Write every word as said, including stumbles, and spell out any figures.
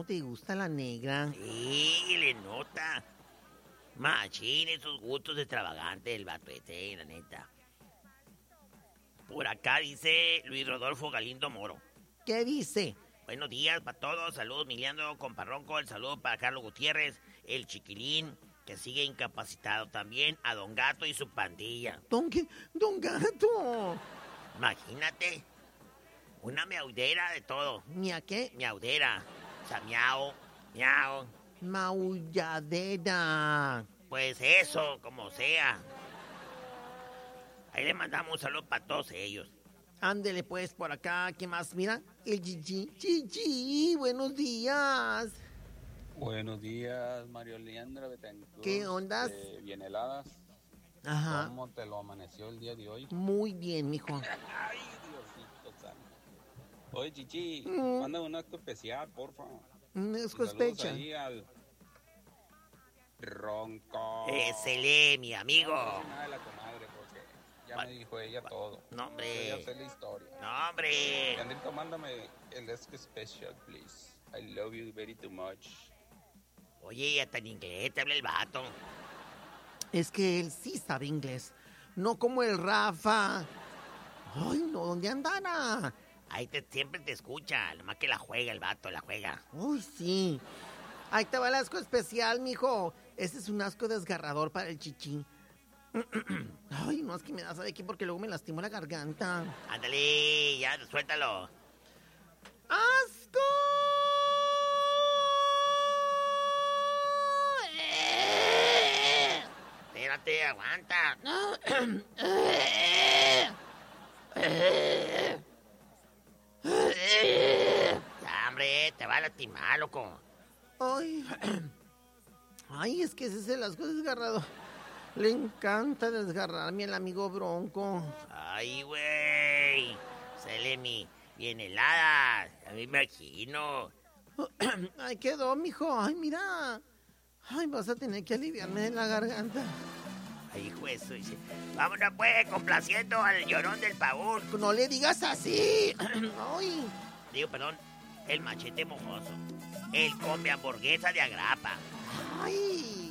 ¿Cómo te gusta la negra? Sí, le nota. Machín, esos gustos extravagantes del vato este, la neta. Por acá dice Luis Rodolfo Galindo Moro. ¿Qué dice? Buenos días para todos, saludos Miliano Comparronco, el saludo para Carlos Gutiérrez, el Chiquilín, que sigue incapacitado también, a Don Gato y su pandilla. ¿Don qué? ¡Don Gato! Imagínate, una miaudera de todo. ¿Mia qué? Miaudera, o sea, miau, miau. Maulladera. Pues eso, como sea. Ahí le mandamos un saludo para todos ellos. Ándele pues por acá, ¿qué más? Mira, el Gigi. Gigi, buenos días. Buenos días, Mario Leandra Betancourt. ¿Qué ondas? Eh, bien heladas. Ajá. ¿Cómo te lo amaneció el día de hoy? Muy bien, mijo. Ay, Diosito santo. Oye, Chichi, Mm. manda un acto especial, porfa. Mm, Es Y saludos sospecha. ahí al Ronco. Ésele, mi amigo. No sé nada de la comadre porque ya Va- me dijo ella todo. No, Yo hombre. ya sé la historia. No, hombre. Candito, mándame el disco special, please. I love you very too much. Oye, hasta en inglés te habla el vato. Es que él sí sabe inglés. No como el Rafa. Ay, no, ¿dónde andará? Ahí te, siempre te escucha, nomás que la juega el vato, la juega. Uy, sí. Ahí te va el asco especial, mijo. Ese es un asco desgarrador para el chichi. Ay, no, es que me da sabe qué porque luego me lastimo la garganta. Ándale, ya, suéltalo. ¡Asco! Espérate, aguanta. Ya, hombre, te va a lastimar, loco. Ay, ay, es que ese es el asco desgarrador. Le encanta desgarrarme el amigo Bronco. Ay, güey. Selemi, bien helada. Ya me imagino. Ay, quedó, mijo. Ay, mira. Ay, vas a tener que aliviarme de la garganta. Ay, hijo de eso. Dice, vámonos, pues, complaciendo al llorón del pavón. No le digas así. Ay. Digo, perdón, el machete mojoso. El combi hamburguesa de agrapa. Ay.